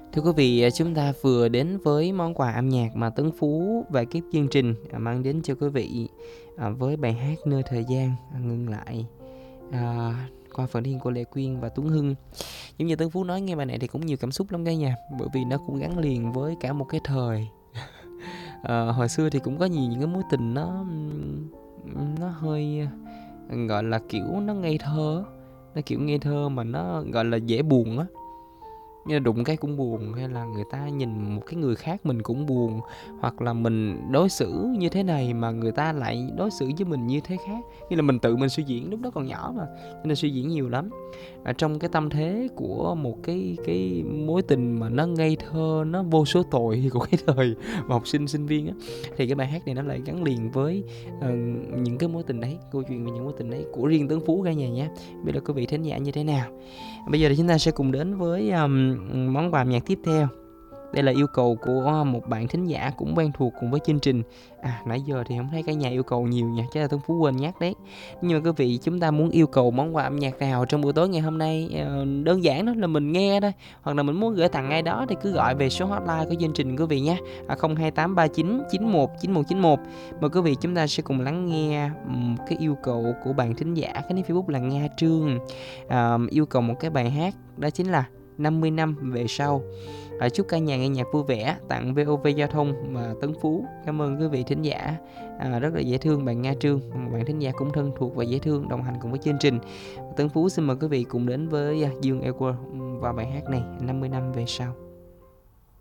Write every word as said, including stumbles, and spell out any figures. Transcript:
Thưa quý vị, à, chúng ta vừa đến với món quà âm nhạc mà Tấn Phú và ekip chương trình, à, mang đến cho quý vị, à, với bài hát "Nơi thời gian, à, ngừng lại", à, qua phần thiền của Lệ Quyên và Tuấn Hưng. Giống như Tấn Phú nói nghe bài này thì cũng nhiều cảm xúc lắm cả nhà, bởi vì nó cũng gắn liền với cả một cái thời. Ờ, hồi xưa thì cũng có nhiều những cái mối tình nó, ừm, nó hơi, gọi là, kiểu, nó ngây thơ á, nó, kiểu, ngây thơ mà nó, gọi là, dễ buồn á. Như đụng cái cũng buồn, hay là người ta nhìn một cái người khác mình cũng buồn, hoặc là mình đối xử như thế này mà người ta lại đối xử với mình như thế khác. Như là mình tự mình suy diễn, lúc đó còn nhỏ mà, cho nên suy diễn nhiều lắm. Ở trong cái tâm thế của một cái cái mối tình mà nó ngây thơ, nó vô số tội của cái thời mà học sinh, sinh viên á, thì cái bài hát này nó lại gắn liền với, ờ, những cái mối tình đấy, câu chuyện về những mối tình đấy của riêng Tấn Phú cả nhà nhé. Biết là quý vị thính giả như thế nào? Bây giờ thì chúng ta sẽ cùng đến với um, món quà âm nhạc tiếp theo. Đây là yêu cầu của một bạn thính giả cũng quen thuộc cùng với chương trình. À, nãy giờ thì không thấy cả nhà yêu cầu nhiều nha, chắc là Tuấn Phú quên nhắc đấy. Nhưng mà quý vị, chúng ta muốn yêu cầu món quà âm nhạc nào trong buổi tối ngày hôm nay, ờ, đơn giản đó là mình nghe thôi, hoặc là mình muốn gửi tặng ai đó thì cứ gọi về số hotline của chương trình quý vị nhé, à, không hai tám ba chín chín một chín một chín một. Mời quý vị chúng ta sẽ cùng lắng nghe um, cái yêu cầu của bạn thính giả, cái nick Facebook là Nga Trương, à, yêu cầu một cái bài hát đó chính là năm mươi năm về sau. À, chúc cả nhà nghe nhạc vui vẻ, tặng vê o vê Giao thông và Tấn Phú. Cảm ơn quý vị thính giả, à, rất là dễ thương bạn Nga Trương, một bạn thính giả cũng thân thuộc và dễ thương đồng hành cùng với chương trình. Tấn Phú xin mời quý vị cùng đến với Dương Equal và bài hát này năm mươi năm về sau.